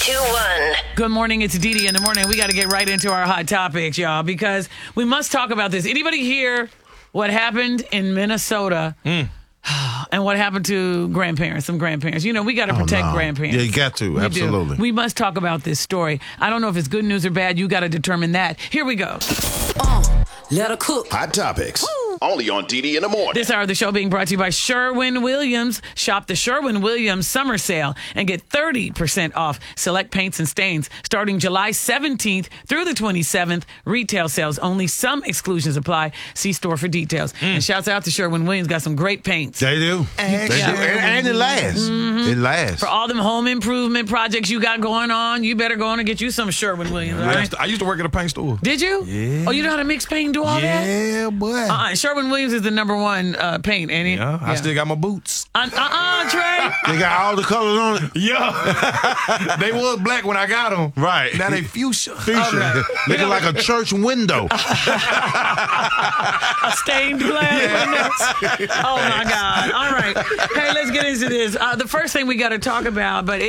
921. Good morning. It's Dee Dee in the morning. We got to get right into our hot topics, y'all, because we must talk about this. Anybody hear what happened in Minnesota and what happened to some grandparents? You know, we got to protect grandparents. Yeah, you got to. We Absolutely. do. We must talk about this story. I don't know if it's good news or bad. You got to determine that. Here we go. Let her cook. Hot Topics. Only on DD in the morning. This hour of the show being brought to you by Sherwin-Williams. Shop the Sherwin-Williams summer sale and get 30% off select paints and stains starting July 17th through the 27th. Retail sales only. Some exclusions apply. See store for details. And shouts out to Sherwin-Williams. Got some great paints. They do. And it lasts. It lasts. For all them home improvement projects you got going on, you better go on and get you some Sherwin-Williams. All right? I used to work at a paint store. Did you? Yeah. Oh, you know how to mix paint and do all that? Yeah, boy. Sherwin-Williams is the number one paint, ain't it? Yeah, I still got my boots. Trey. They got all the colors on it. Yeah. They was black when I got them. Right. Now they fuchsia. Fuchsia. Looking like a church window. A stained glass windows. Oh, my God. All right. Hey, let's get into this. The first thing we got to talk about, but